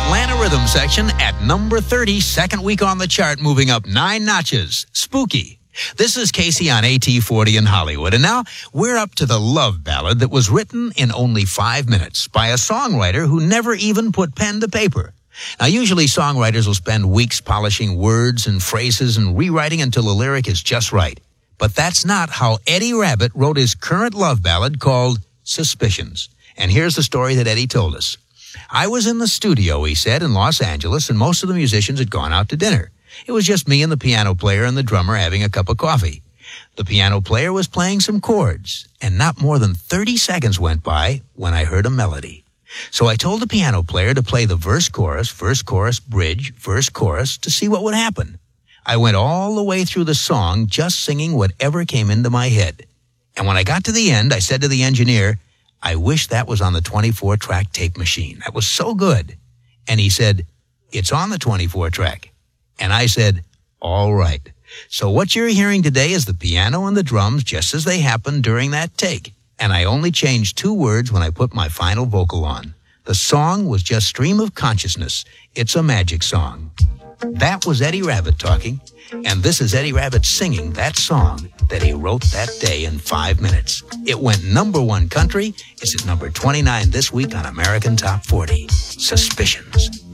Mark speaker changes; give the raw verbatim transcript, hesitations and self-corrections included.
Speaker 1: Atlanta Rhythm section at number thirty, second week on the chart, moving up nine notches. Spooky. This is Casey on A T forty in Hollywood, and now we're up to the love ballad that was written in only five minutes by a songwriter who never even put pen to paper. Now, usually songwriters will spend weeks polishing words and phrases and rewriting until the lyric is just right. But that's not how Eddie Rabbitt wrote his current love ballad called Suspicions. And here's the story that Eddie told us. I was in the studio, he said, in Los Angeles, and most of the musicians had gone out to dinner. It was just me and the piano player and the drummer having a cup of coffee. The piano player was playing some chords, and not more than thirty seconds went by when I heard a melody. So I told the piano player to play the verse-chorus, verse-chorus, bridge, verse-chorus to see what would happen. I went all the way through the song just singing whatever came into my head. And when I got to the end, I said to the engineer, I wish that was on the twenty-four track tape machine. That was so good. And he said, it's on the twenty-four track. And I said, all right. So what you're hearing today is the piano and the drums just as they happened during that take. And I only changed two words when I put my final vocal on. The song was just Stream of Consciousness. It's a magic song. That was Eddie Rabbitt talking. And this is Eddie Rabbitt singing that song that he wrote that day in five minutes. It went number one country. It's at number twenty-nine this week on American Top forty. Suspicions.